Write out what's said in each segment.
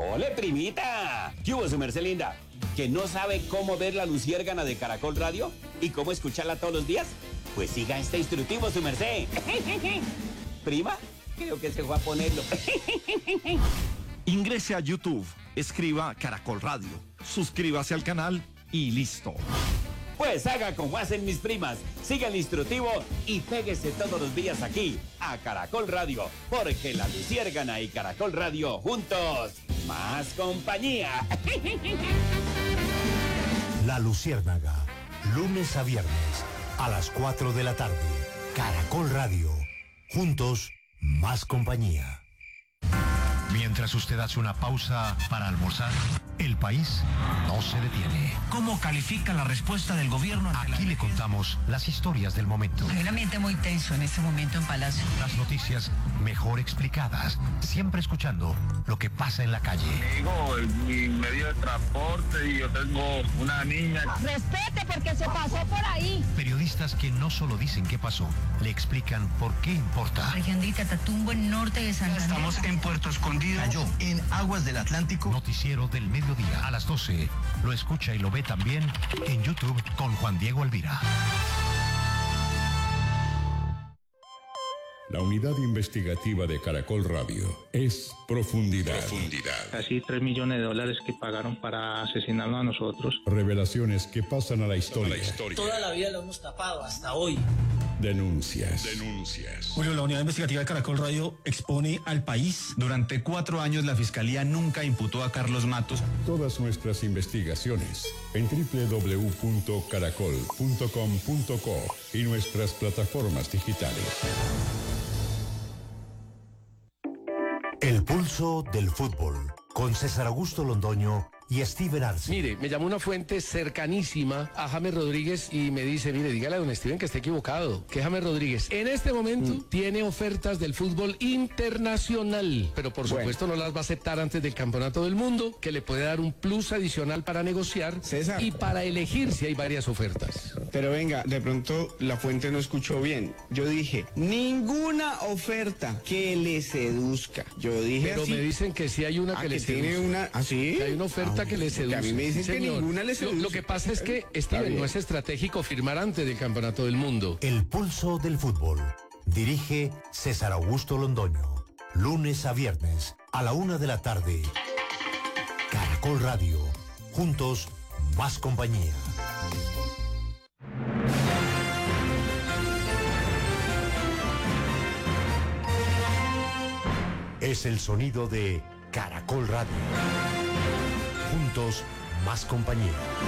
¡Ole, primita! ¿Qué hubo, su merced linda? ¿Que no sabe cómo ver la luciérgana de Caracol Radio y cómo escucharla todos los días? Pues siga este instructivo, su merced. ¿Prima? Creo que se fue a ponerlo. Ingrese a YouTube, escriba Caracol Radio, suscríbase al canal y listo. Pues haga como hacen mis primas, siga el instructivo y péguese todos los días aquí, a Caracol Radio, porque la luciérgana y Caracol Radio juntos, más compañía. La Luciérnaga, lunes a viernes, a las 4 de la tarde. Caracol Radio, juntos, más compañía. Mientras usted hace una pausa para almorzar, el país no se detiene. ¿Cómo califica la respuesta del gobierno? Aquí le contamos las historias del momento. Hay un ambiente muy tenso en este momento en Palacio. Las noticias mejor explicadas, siempre escuchando lo que pasa en la calle. Digo, mi medio de transporte y yo tengo una niña. Respete porque se pasó por ahí. Periodistas que no solo dicen qué pasó, le explican por qué importa. Región de Catatumbo, en norte de Santander. Estamos en Puerto Escondido, cayó en aguas del Atlántico. Noticiero del mediodía a las 12. Lo escucha y lo ve también en YouTube con Juan Diego Alvira. La unidad investigativa de Caracol Radio es Profundidad. Casi $3 millones que pagaron para asesinarnos a nosotros. Revelaciones que pasan a la historia. Toda la vida lo hemos tapado, hasta hoy. Denuncias. Julio, la unidad investigativa de Caracol Radio expone al país. Durante 4 años la Fiscalía nunca imputó a Carlos Matos. Todas nuestras investigaciones en www.caracol.com.co y nuestras plataformas digitales. El pulso del fútbol, con César Augusto Londoño y Steven Arce. Mire, me llamó una fuente cercanísima a James Rodríguez y me dice, mire, dígale a don Steven que está equivocado, que James Rodríguez en este momento tiene ofertas del fútbol internacional, pero por supuesto no las va a aceptar antes del Campeonato del Mundo, que le puede dar un plus adicional para negociar, César, y para elegir si hay varias ofertas. Pero venga, de pronto la fuente no escuchó bien. Yo dije, ninguna oferta que le seduzca. Yo dije pero así. me dicen que sí hay una que le seduzca. Tiene una, ¿así? Que hay una oferta que le seduce. A mí me dicen que ninguna le seduce. Lo que pasa es que, Steven, no es estratégico firmar antes del Campeonato del Mundo. El pulso del fútbol. Dirige César Augusto Londoño. Lunes a viernes, a la 1 de la tarde. Caracol Radio. Juntos, más compañía. Es el sonido de Caracol Radio. Juntos, más compañía.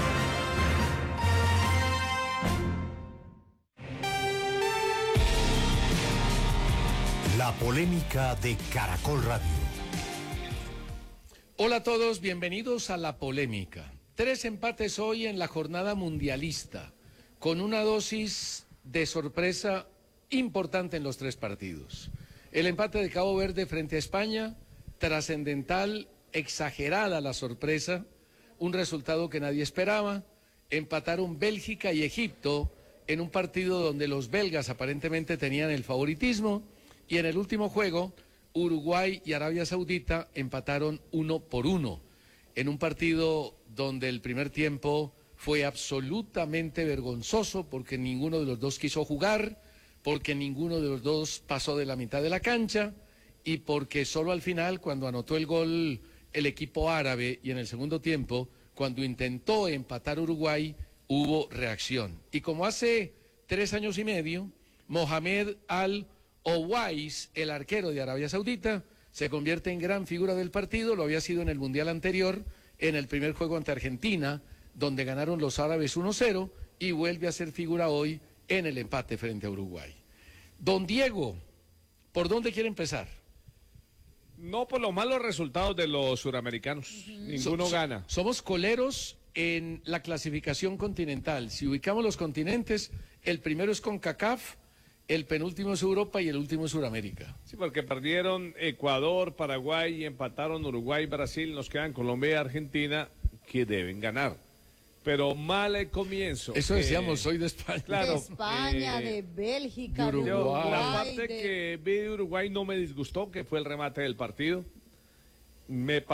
La polémica de Caracol Radio. Hola a todos, bienvenidos a La Polémica. 3 empates hoy en la jornada mundialista, con una dosis de sorpresa importante en los 3 partidos. El empate de Cabo Verde frente a España, trascendental, exagerada la sorpresa, un resultado que nadie esperaba. Empataron Bélgica y Egipto en un partido donde los belgas aparentemente tenían el favoritismo, y en el último juego Uruguay y Arabia Saudita empataron 1-1 en un partido donde el primer tiempo fue absolutamente vergonzoso porque ninguno de los dos quiso jugar, porque ninguno de los dos pasó de la mitad de la cancha y porque solo al final, cuando anotó el gol el equipo árabe, y en el segundo tiempo, cuando intentó empatar Uruguay, hubo reacción. Y como hace 3 años y medio, Mohamed Al-Owais, el arquero de Arabia Saudita, se convierte en gran figura del partido. Lo había sido en el Mundial anterior, en el primer juego ante Argentina, donde ganaron los árabes 1-0, y vuelve a ser figura hoy en el empate frente a Uruguay. Don Diego, ¿por dónde quiere empezar? No por los malos resultados de los suramericanos. Ninguno gana. Somos coleros en la clasificación continental. Si ubicamos los continentes, el primero es CONCACAF, el penúltimo es Europa y el último es Suramérica. Sí, porque perdieron Ecuador, Paraguay, y empataron Uruguay, Brasil, nos quedan Colombia y Argentina, que deben ganar. Pero mal el comienzo. Eso decíamos hoy de España. Claro, de España, de Bélgica, de Uruguay. La Uruguay, parte que vi de Uruguay no me disgustó, que fue el remate del partido. Me parece que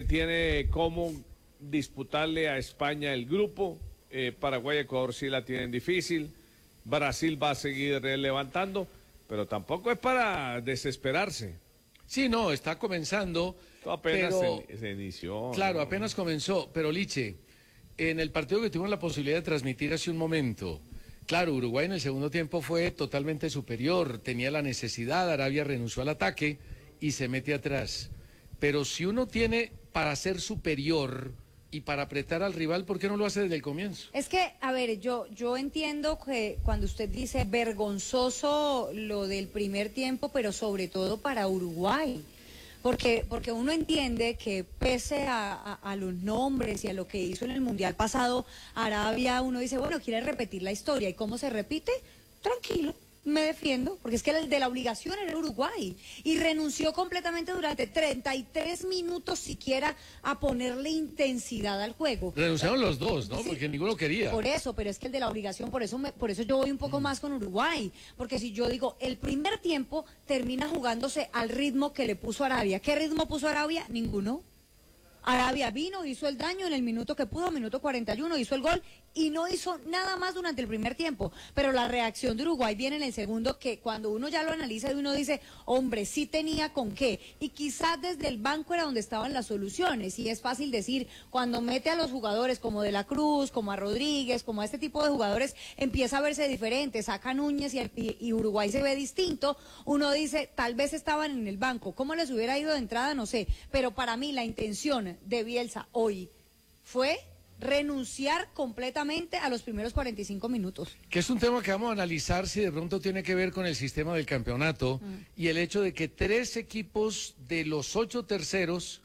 tiene cómo disputarle a España el grupo. Paraguay y Ecuador sí la tienen difícil. Brasil va a seguir levantando, pero tampoco es para desesperarse. Sí, no, está comenzando. Apenas pero, se inició. Claro, apenas comenzó. Pero, Liche, en el partido que tuvimos la posibilidad de transmitir hace un momento, claro, Uruguay en el segundo tiempo fue totalmente superior, tenía la necesidad, Arabia renunció al ataque y se mete atrás. Pero si uno tiene para ser superior y para apretar al rival, ¿por qué no lo hace desde el comienzo? Es que, a ver, yo entiendo que cuando usted dice vergonzoso lo del primer tiempo, pero sobre todo para Uruguay. Porque uno entiende que pese a los nombres y a lo que hizo en el Mundial pasado, Arabia, uno dice, bueno, quiere repetir la historia. ¿Y cómo se repite? Tranquilo, me defiendo, porque es que el de la obligación era Uruguay. Y renunció completamente durante 33 minutos siquiera a ponerle intensidad al juego. Renunciaron los dos, ¿no? Sí, porque ninguno quería. Por eso, pero es que el de la obligación, por eso yo voy un poco más con Uruguay. Porque si yo digo, el primer tiempo termina jugándose al ritmo que le puso Arabia. ¿Qué ritmo puso Arabia? Ninguno. Arabia vino, hizo el daño en el minuto que pudo, minuto 41, hizo el gol y no hizo nada más durante el primer tiempo. Pero la reacción de Uruguay viene en el segundo, que cuando uno ya lo analiza y uno dice, hombre, sí tenía con qué. Y quizás desde el banco era donde estaban las soluciones. Y es fácil decir, cuando mete a los jugadores como De la Cruz, como a Rodríguez, como a este tipo de jugadores, empieza a verse diferente. Saca Núñez y Uruguay se ve distinto. Uno dice, tal vez estaban en el banco. ¿Cómo les hubiera ido de entrada? No sé. Pero para mí la intención de Bielsa hoy fue renunciar completamente a los primeros 45 minutos. Que es un tema que vamos a analizar si de pronto tiene que ver con el sistema del campeonato y el hecho de que 8 equipos de los terceros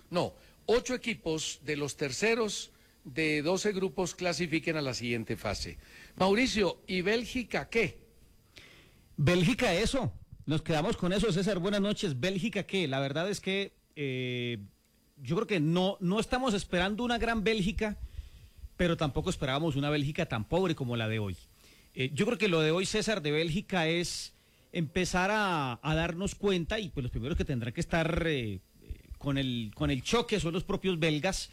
de 12 grupos clasifiquen a la siguiente fase. Mauricio, ¿y Bélgica qué? Bélgica eso, nos quedamos con eso, César, buenas noches. Bélgica qué, la verdad es que yo creo que no estamos esperando una gran Bélgica, pero tampoco esperábamos una Bélgica tan pobre como la de hoy. Yo creo que lo de hoy, César, de Bélgica es empezar a darnos cuenta, y pues los primeros que tendrán que estar con el choque son los propios belgas,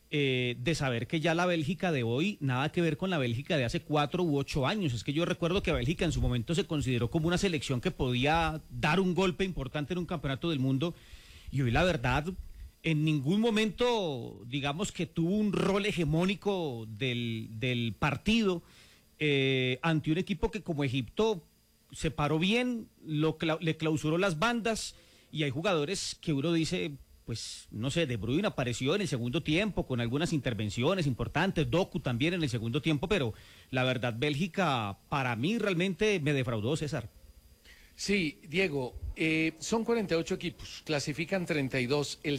de saber que ya la Bélgica de hoy nada que ver con la Bélgica de hace 4 u 8 años. Es que yo recuerdo que Bélgica en su momento se consideró como una selección que podía dar un golpe importante en un campeonato del mundo, y hoy la verdad en ningún momento, digamos, que tuvo un rol hegemónico del partido ante un equipo que como Egipto se paró bien, le clausuró las bandas, y hay jugadores que uno dice, pues, no sé, De Bruyne apareció en el segundo tiempo con algunas intervenciones importantes, Doku también en el segundo tiempo, pero la verdad Bélgica para mí realmente me defraudó, César. Sí, Diego, son 48 equipos, clasifican 32, el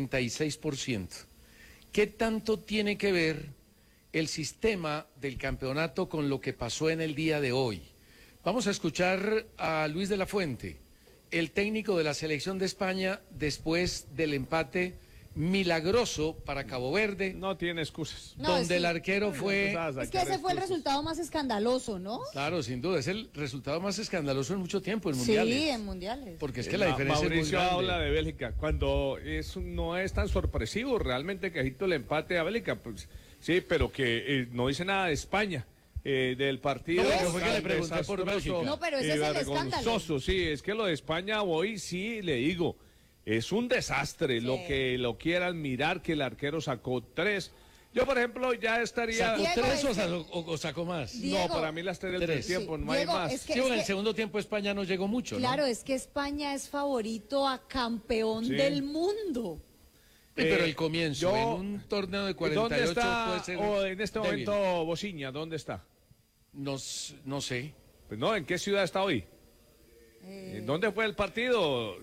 66%. ¿Qué tanto tiene que ver el sistema del campeonato con lo que pasó en el día de hoy? Vamos a escuchar a Luis de la Fuente, el técnico de la selección de España después del empate milagroso para Cabo Verde. No tiene excusas. Donde el arquero fue... Es que ese fue el resultado más escandaloso, ¿no? Claro, sin duda, es el resultado más escandaloso en mucho tiempo en mundiales. Sí, en mundiales. Porque es que la diferencia Mauricio es muy grande. habla de Bélgica, cuando no es tan sorpresivo realmente que Egipto le empate a Bélgica, pues, sí, pero que no dice nada de España. Del partido. No, pero fue que le pregunté por Bélgica. No, pero ese es el escándalo. Sí, es que lo de España hoy sí le digo, es un desastre. Sí. Lo que lo quieran mirar, que el arquero sacó 3. Yo, por ejemplo, ya estaría... ¿Sacó 3 o sacó más? Diego, no, para mí las 3 del tiempo, no Diego, hay más. Es que, sí, en el segundo tiempo España no llegó mucho, claro, ¿no? es que España es favorito a campeón del mundo. Pero el comienzo, en un torneo de 48 ¿dónde está, puede ser en este momento Bociña? ¿Dónde está? No sé. Pues no, ¿en qué ciudad está hoy? ¿Dónde fue el partido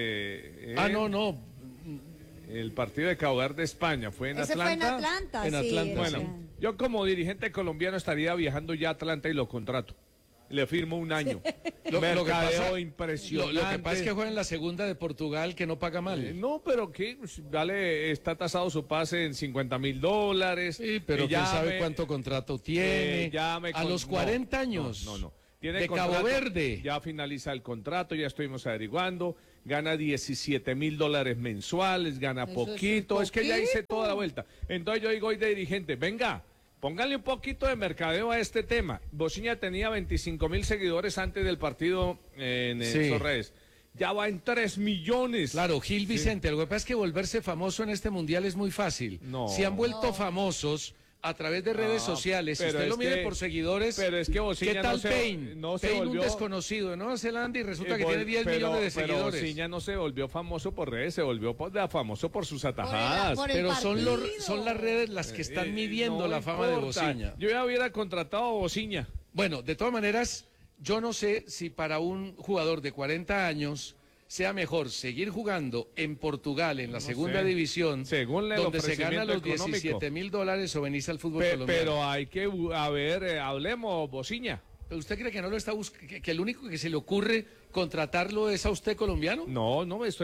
no. El partido de Cabo Verde de España, ¿fue en Atlanta? Fue en Atlanta, en Atlanta, bueno, sí. Yo como dirigente colombiano estaría viajando ya a Atlanta y lo contrato. Le firmo un año. Lo que pasa, impresionante. Lo que pasa es que juega en la segunda de Portugal, que no paga mal. No, pero que está tasado su pase en $50,000. Sí, pero quién sabe cuánto contrato tiene. A los 40 años. No. Tiene de Cabo Verde. Ya finaliza el contrato, ya estuvimos averiguando. gana $17.000 mensuales, gana poquito, es que ya hice toda la vuelta. Entonces yo digo hoy de dirigente, venga, póngale un poquito de mercadeo a este tema. Bociña tenía 25.000 seguidores antes del partido en sus redes. Ya va en 3 millones. Claro, Gil Vicente, lo que pasa es que volverse famoso en este mundial es muy fácil. No. Se han vuelto famosos a través de redes sociales. Si usted lo mide por seguidores, pero es que Bociña ¿qué tal Payne? No se Payne, volvió un desconocido de Nueva Zelanda y resulta que tiene 10 millones de seguidores. Pero Bociña no se volvió famoso por redes, se volvió famoso por sus atajadas. Pero son las redes las que están midiendo la fama de Bociña. Yo ya hubiera contratado a Bociña. Bueno, de todas maneras, yo no sé si para un jugador de 40 años sea mejor seguir jugando en Portugal, en la segunda división, donde se gana los $17.000 o venirse al fútbol colombiano. Pero hay que, hablemos, Bociña. ¿Pero usted cree que no lo está que el único que se le ocurre contratarlo es a usted colombiano? No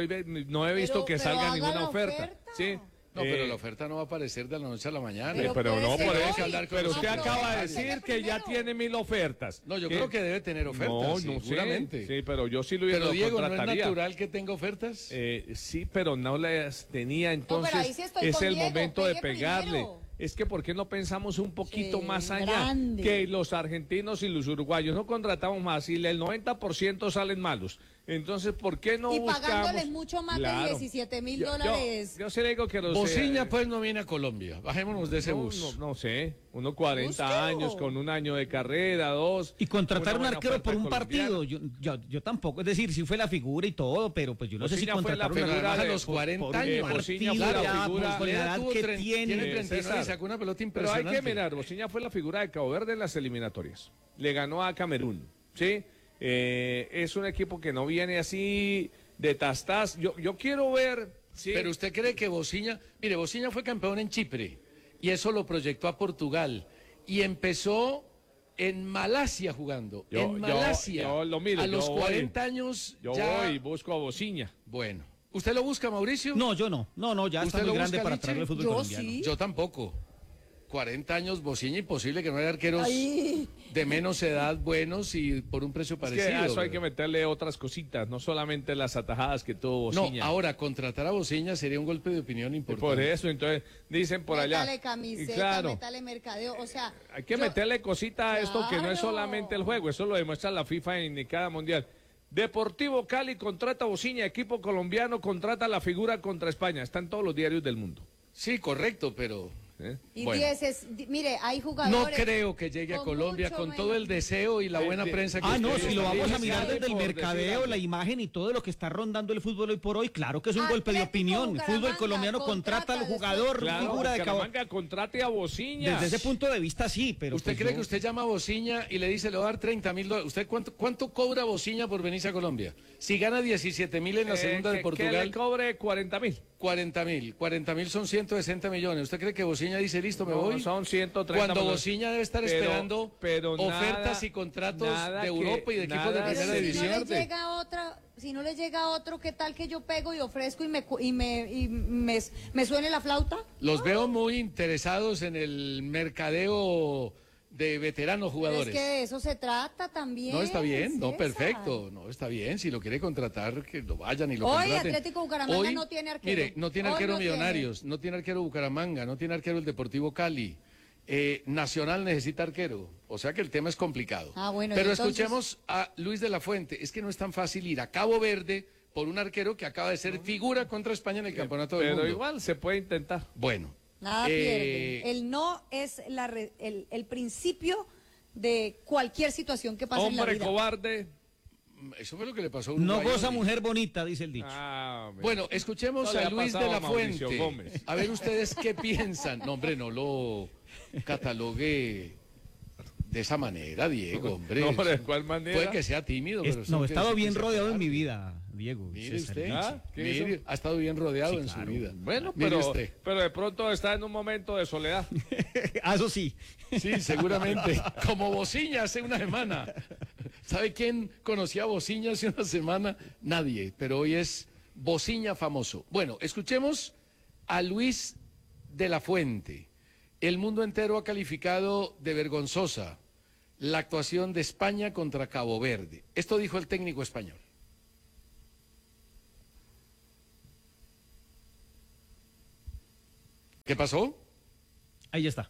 he visto que salga ninguna oferta. Sí. No, pero la oferta no va a aparecer de la noche a la mañana. Pero no por eso. Pero usted acaba de decir que ya tiene 1.000 ofertas. No, yo creo que debe tener ofertas, no, seguramente. Sí, pero yo sí lo hubiera contrataría. Pero Diego, ¿no es natural que tenga ofertas? Sí, pero no las tenía, entonces es el momento de pegarle. Primero. Es que ¿por qué no pensamos un poquito más allá? Que los argentinos y los uruguayos no contratamos más y el 90% salen malos. Entonces, ¿por qué no buscamos? Y pagándoles mucho más de $17.000. Yo sí le digo que Bociña pues no viene a Colombia. Bajémonos de ese bus. No sé. Uno 40 años con un año de carrera, 2. Y contratar un arquero por un partido. Yo tampoco. Es decir, sí fue la figura y todo, pero pues yo no sé si contratar una figura a los 40 años. Bociña fue la figura por la edad que tiene. Tiene 39 y sacó una pelota impresionante. Pero hay que mirar, Bociña fue la figura de Cabo Verde en las eliminatorias. Le ganó a Camerún, ¿sí? Es un equipo que no viene así de tastas. Yo quiero ver. ¿Sí? Pero usted cree que Bociña. Mire, Bociña fue campeón en Chipre y eso lo proyectó a Portugal. Y empezó en Malasia jugando. En Malasia. A los 40 años. Yo voy y busco a Bociña. Bueno. ¿Usted lo busca, Mauricio? No, yo no. No, ya está muy grande para traerle el fútbol colombiano. Sí. Yo tampoco. 40 años, Bociña, imposible que no haya arqueros de menos edad buenos y por un precio parecido. Es que a eso hay que meterle otras cositas, no solamente las atajadas que tuvo Bociña. No, ahora, contratar a Bociña sería un golpe de opinión importante. Por eso, entonces, dicen por allá. Métale camiseta, métale mercadeo, o sea. Hay que meterle cosita a esto que no es solamente el juego, eso lo demuestra la FIFA en cada mundial. Deportivo Cali contrata a Bociña, equipo colombiano contrata a la figura contra España, está en todos los diarios del mundo. Sí, correcto, pero... Y bueno. Mire, hay jugadores. No creo que llegue a Colombia con todo el deseo y la buena prensa que no, si lo vamos a mirar desde el mercadeo, la imagen y todo lo que está rondando el fútbol hoy por hoy, claro que es un golpe de opinión. El fútbol colombiano contrata al jugador, figura de Bucaramanga contrate a Bociña. Desde ese punto de vista sí, pero ¿usted cree que usted llama a Bociña y le dice le va a dar $30.000? ¿Usted cuánto cobra Bociña por venirse a Colombia? Si gana $17.000 en la segunda de Portugal. Que le cobre $40.000. 40.000 son 160 millones. ¿Usted cree que Bociña dice listo, me voy? Son 130 Cuando millones. Bociña debe estar esperando ofertas y contratos de Europa y de equipos de primera división. Si no le llega otro, ¿qué tal que yo pego y ofrezco y me suene la flauta? Los veo muy interesados en el mercadeo de veteranos jugadores. Es que de eso se trata también. No, está bien, no, perfecto, no, está bien, si lo quiere contratar, que lo vayan y lo contraten. Hoy Atlético Bucaramanga no tiene arquero. Mire, no tiene arquero Millonarios, no tiene arquero Bucaramanga, no tiene arquero el Deportivo Cali. Nacional necesita arquero, o sea que el tema es complicado. Bueno, pero escuchemos a Luis de la Fuente, es que no es tan fácil ir a Cabo Verde por un arquero que acaba de ser figura contra España en el Campeonato del Mundo. Pero igual se puede intentar. Bueno. Nada pierde. El no es el principio de cualquier situación que pase en la vida. Hombre cobarde. Eso fue lo que le pasó a Uruguay. No goza mujer bonita, dice el dicho. Bueno, escuchemos a Luis de la Fuente. A ver ustedes qué piensan. No, hombre, no lo catalogue de esa manera, Diego, hombre. No, ¿de cuál manera? Puede que sea tímido, pero... No, he estado bien rodeado en mi vida, Diego. Mire usted, ha estado bien rodeado en su vida. Bueno, pero de pronto está en un momento de soledad. Eso sí. Sí, seguramente. Como Bociña hace una semana. ¿Sabe quién conocía a Bociña hace una semana? Nadie, pero hoy es Bociña famoso. Bueno, escuchemos a Luis de la Fuente. El mundo entero ha calificado de vergonzosa la actuación de España contra Cabo Verde. Esto dijo el técnico español. ¿Qué pasó? Ahí está.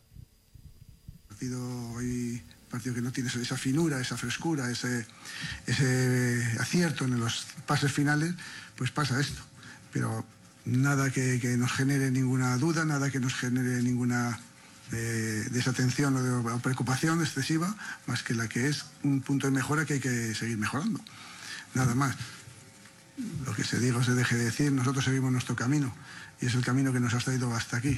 Partido que no tiene esa finura, esa frescura, ese acierto en los pases finales, pues pasa esto. Pero nada que nos genere ninguna duda, nada que nos genere ninguna desatención o preocupación excesiva, más que la que es un punto de mejora que hay que seguir mejorando. Nada más. Lo que se diga o se deje de decir, nosotros seguimos nuestro camino y es el camino que nos ha traído hasta aquí.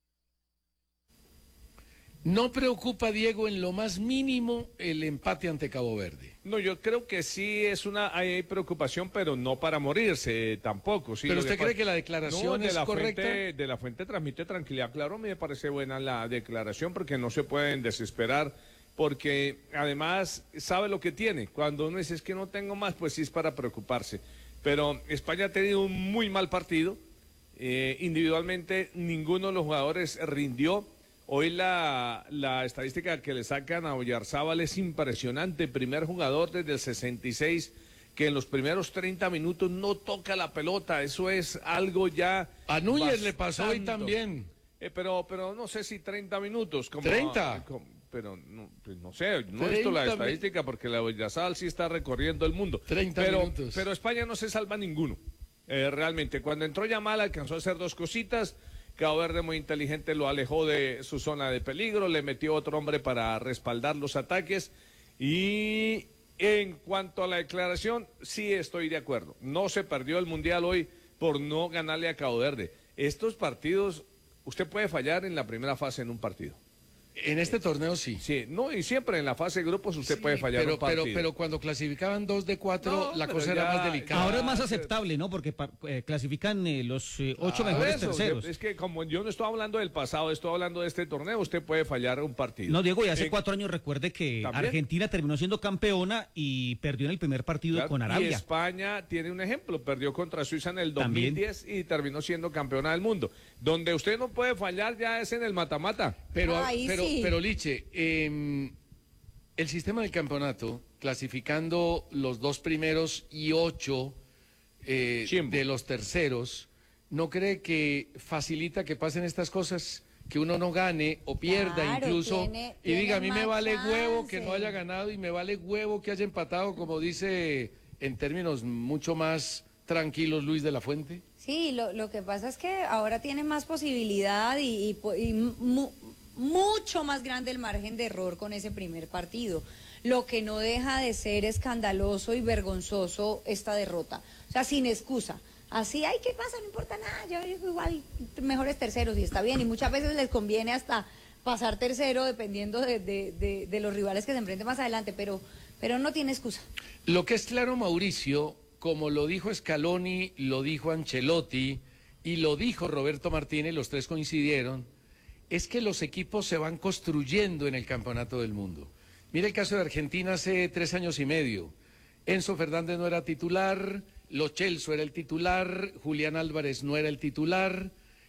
¿No preocupa, Diego, en lo más mínimo el empate ante Cabo Verde? No, yo creo que sí hay preocupación, pero no para morirse tampoco. Sí, ¿pero usted cree que la declaración es correcta? De la Fuente transmite tranquilidad. Claro, me parece buena la declaración porque no se pueden desesperar, porque además sabe lo que tiene. Cuando uno dice es que no tengo más, pues sí es para preocuparse. Pero España ha tenido un muy mal partido. Individualmente ninguno de los jugadores rindió. Hoy la estadística que le sacan a Oyarzábal es impresionante. Primer jugador desde el 66 que en los primeros 30 minutos no toca la pelota. Eso es algo ya... A Núñez le pasó hoy también. Pero no sé si 30 minutos. Como, ¿30? Pero no sé, no he visto la estadística porque la Oyarzábal sí está recorriendo el mundo. 30 minutos. Pero España no se salva ninguno. Realmente, cuando entró Yamal alcanzó a hacer dos cositas. Cabo Verde muy inteligente lo alejó de su zona de peligro, le metió otro hombre para respaldar los ataques y en cuanto a la declaración, sí estoy de acuerdo. No se perdió el Mundial hoy por no ganarle a Cabo Verde. Estos partidos, usted puede fallar en la primera fase en un partido. En este torneo sí. Sí, no, y siempre en la fase de grupos usted puede fallar un partido. Pero cuando clasificaban 2 de 4, la cosa era más delicada. Ahora es más aceptable, ¿no? Porque clasifican los 8 mejores terceros. Es que como yo no estoy hablando del pasado, estoy hablando de este torneo, usted puede fallar un partido. No, Diego, y hace 4 años recuerde que ¿también? Argentina terminó siendo campeona y perdió en el primer partido con Arabia. Y España tiene un ejemplo, perdió contra Suiza en el 2010 ¿también? Y terminó siendo campeona del mundo. Donde usted no puede fallar ya es en el mata-mata. Pero Liche, el sistema del campeonato, clasificando los 2 primeros y 8 de los terceros, ¿no cree que facilita que pasen estas cosas? Que uno no gane o pierda incluso y diga, a mí me vale huevo que no haya ganado y me vale huevo que haya empatado, como dice en términos mucho más tranquilos Luis de la Fuente. Sí, lo que pasa es que ahora tiene más posibilidad y mucho más grande el margen de error con ese primer partido, lo que no deja de ser escandaloso y vergonzoso esta derrota, o sea, sin excusa. Así, ay, ¿qué pasa? No importa nada, yo digo igual mejores terceros y está bien, y muchas veces les conviene hasta pasar tercero dependiendo de los rivales que se enfrenten más adelante, pero no tiene excusa. Lo que es claro, Mauricio, como lo dijo Scaloni, lo dijo Ancelotti y lo dijo Roberto Martínez, los tres coincidieron, es que los equipos se van construyendo en el Campeonato del Mundo. Mira el caso de Argentina hace 3 años y medio. Enzo Fernández no era titular, Lo Celso era el titular, Julián Álvarez no era el titular,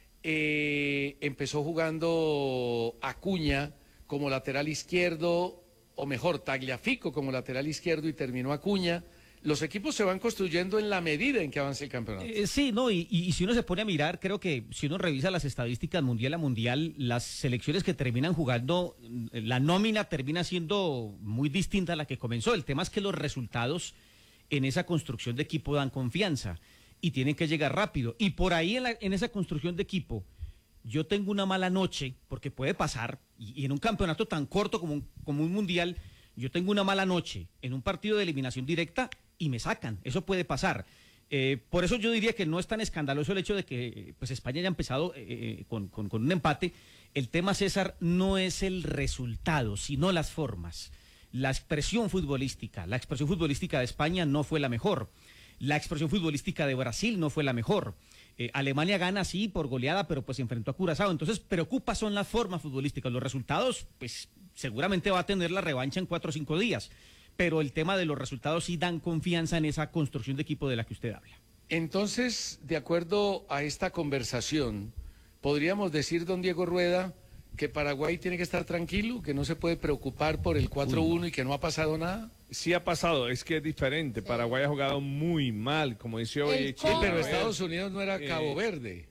empezó jugando Acuña como lateral izquierdo, o mejor, Tagliafico como lateral izquierdo y terminó Acuña. Los equipos se van construyendo en la medida en que avance el campeonato. Sí, no, y si uno se pone a mirar, creo que si uno revisa las estadísticas mundial a mundial, las selecciones que terminan jugando, la nómina termina siendo muy distinta a la que comenzó. El tema es que los resultados en esa construcción de equipo dan confianza y tienen que llegar rápido. Y por ahí en esa construcción de equipo, yo tengo una mala noche, porque puede pasar, y en un campeonato tan corto como un mundial, yo tengo una mala noche en un partido de eliminación directa y me sacan, eso puede pasar. Por eso yo diría que no es tan escandaloso el hecho de que pues España haya empezado con un empate. El tema, César, no es el resultado, sino las formas. La expresión futbolística de España no fue la mejor. La expresión futbolística de Brasil no fue la mejor. Alemania gana, sí, por goleada, pero pues se enfrentó a Curazao. Entonces, preocupa son las formas futbolísticas. Los resultados, pues seguramente va a tener la revancha en 4 o 5 días. Pero el tema de los resultados sí dan confianza en esa construcción de equipo de la que usted habla. Entonces, de acuerdo a esta conversación, podríamos decir, don Diego Rueda, que Paraguay tiene que estar tranquilo, que no se puede preocupar por el 4-1 y que no ha pasado nada? Sí ha pasado, es que es diferente. Paraguay ha jugado muy mal, como dice hoy. Sí, pero Estados Unidos no era Cabo Verde.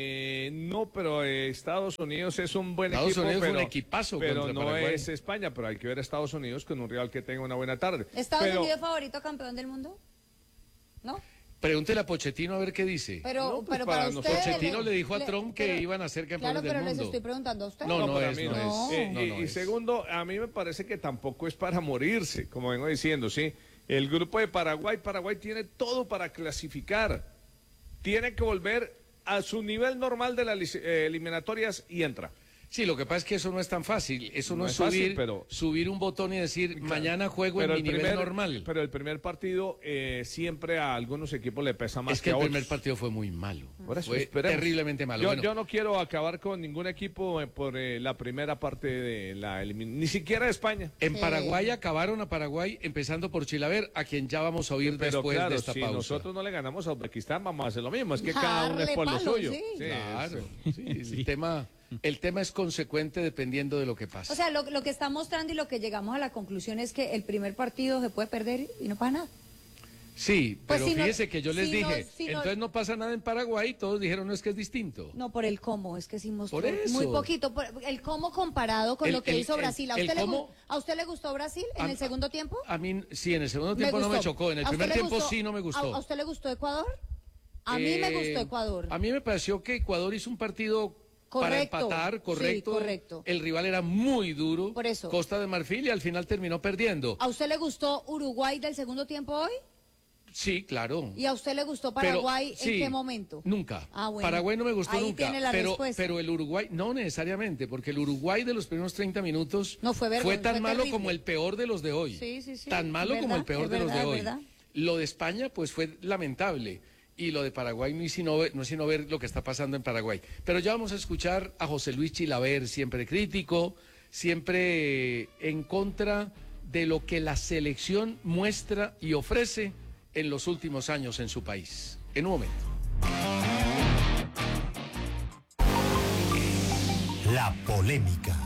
No, pero Estados Unidos es un buen Estados equipo. Unidos pero, fue un equipazo pero contra no Paraguay. es España, pero hay que ver a Estados Unidos con un rival que tenga una buena tarde. ¿Estados Unidos favorito campeón del mundo? ¿No? Pregúntele a Pochettino a ver qué dice. Pero para para usted... Pochettino le dijo a Trump que iban a ser campeones del mundo. Claro, pero les estoy preguntando a usted. No para es, mí no es. Y segundo, a mí me parece que tampoco es para morirse, como vengo diciendo, ¿sí? El grupo de Paraguay tiene todo para clasificar. Tiene que volver a su nivel normal de las eliminatorias y entra. Sí, lo que pasa es que eso no es tan fácil. Eso no es fácil, pero subir un botón y decir, claro, mañana juego en mi nivel normal. Pero el primer partido siempre a algunos equipos le pesa más es que a el otros. primer partido fue muy malo. Por eso, fue esperemos. terriblemente malo. Yo no quiero acabar con ningún equipo por la primera parte de la eliminación, ni siquiera España. En Paraguay acabaron a Paraguay, empezando por Chilaver, a quien ya vamos a oír pero después claro, de esta si pausa. nosotros no le ganamos a Uzbekistán, vamos a hacer lo mismo. Es que cada uno es por lo suyo. Sí. Sí, claro, sí. El tema es consecuente dependiendo de lo que pasa. O sea, lo que está mostrando y lo que llegamos a la conclusión es que el primer partido se puede perder y no pasa nada. Sí, Pues pero si no- fíjese que yo les si no- dije, si no- entonces no pasa nada en Paraguay, todos dijeron, no, es que es distinto. No, por el cómo, es que sí mostró Por eso. muy poquito. El cómo comparado con El- lo que el- hizo el- Brasil. el cómo- ¿A usted le gustó Brasil en el segundo tiempo? A mí, sí, en el segundo tiempo no me gustó. chocó, en el ¿A usted primer le tiempo gustó? sí no me gustó. ¿A usted le gustó Ecuador? A mí me gustó Ecuador. A mí me pareció que Ecuador hizo un partido para Correcto. empatar, correcto. Sí, correcto. El rival era muy duro. Por eso. Costa de Marfil y al final terminó perdiendo. ¿A usted le gustó Uruguay del segundo tiempo hoy? Sí, claro. ¿Y a usted le gustó Pero, Paraguay sí, en qué momento? Nunca. Ah, bueno. Paraguay no me gustó Ahí nunca. tiene la respuesta. Pero el Uruguay, no necesariamente, porque el Uruguay de los primeros 30 minutos No, fue fue tan malo terrible. como el peor de los de hoy. Sí, sí, sí. Tan malo Es como el verdad, peor es de los de verdad, hoy. es verdad. Lo de España, pues fue lamentable. Y lo de Paraguay no es sino ver lo que está pasando en Paraguay. Pero ya vamos a escuchar a José Luis Chilaver, siempre crítico, siempre en contra de lo que la selección muestra y ofrece en los últimos años en su país. En un momento. La polémica.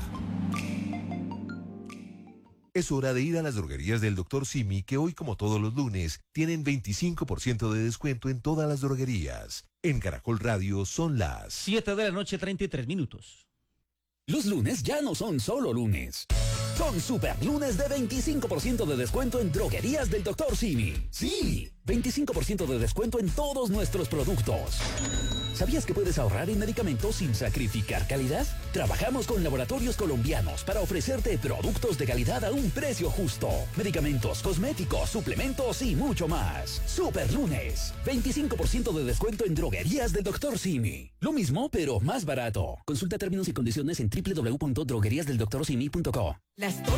Es hora de ir a las droguerías del Dr. Simi, que hoy, como todos los lunes, tienen 25% de descuento en todas las droguerías. En Caracol Radio son las 7 de la noche, 33 minutos. Los lunes ya no son solo lunes. Son super lunes de 25% de descuento en droguerías del Dr. Simi. Sí, 25% de descuento en todos nuestros productos. ¿Sabías que puedes ahorrar en medicamentos sin sacrificar calidad? Trabajamos con laboratorios colombianos para ofrecerte productos de calidad a un precio justo. Medicamentos, cosméticos, suplementos y mucho más. Super lunes, 25% de descuento en droguerías del Dr. Simi. Lo mismo, pero más barato. Consulta términos y condiciones en www.drogueriasdeldoctorsimi.co. Las